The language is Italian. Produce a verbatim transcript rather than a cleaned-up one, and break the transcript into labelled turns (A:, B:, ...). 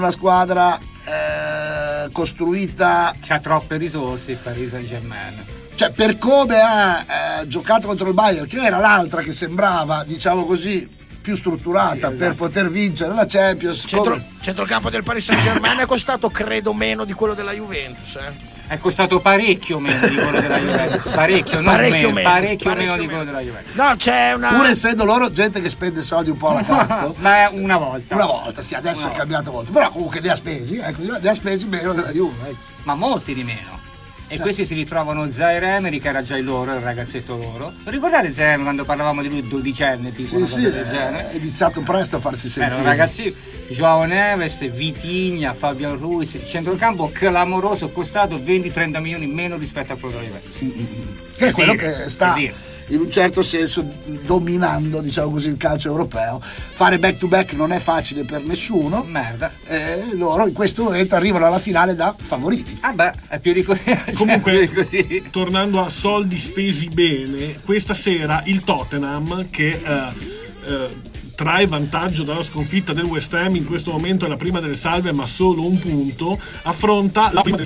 A: una squadra eh, costruita,
B: c'ha troppe risorse il Paris Saint-Germain,
A: cioè per come ha eh, giocato contro il Bayern, che era l'altra che sembrava, diciamo così, più strutturata, sì, esatto, per poter vincere la Champions.
C: Centro,
A: come...
C: centrocampo del Paris Saint-Germain è costato credo meno di quello della Juventus, eh?
B: È costato parecchio meno di quello della Juventus, parecchio, non
C: parecchio
B: meno,
C: meno,
B: parecchio,
C: parecchio
B: meno di
C: meno.
B: quello della Juventus.
C: No, c'è una...
A: Pur essendo loro gente che spende soldi un po' alla cazzo.
B: Ma una volta.
A: Una volta, sì, adesso
B: una
A: è cambiato molto. Però comunque ne ha spesi, ecco, ne ha spesi meno della Juve. Ecco.
B: Ma molti di meno. E cioè, questi si ritrovano Zaire Emery, che era già il loro, il ragazzetto loro. Ricordate Zaire Emery quando parlavamo di lui, dodicenne, tipo,
A: sì,
B: una
A: sì,
B: cosa del genere?
A: È iniziato presto a farsi sentire.
B: Erano ragazzi, Joao Neves, Vitinha, Fabian Ruiz, centrocampo clamoroso, costato venti trenta milioni meno rispetto a quello della Juventus.
A: Che è quello che sta in un certo senso dominando, diciamo così, il calcio europeo. Fare back to back non è facile per nessuno.
B: Merda.
A: E loro in questo momento arrivano alla finale da favoriti.
B: Ah beh, è più di così.
D: Comunque,
B: così.
D: Tornando a soldi spesi bene, questa sera il Tottenham, che eh, eh, trae vantaggio dalla sconfitta del West Ham, in questo momento è la prima delle salve ma solo un punto, affronta la prima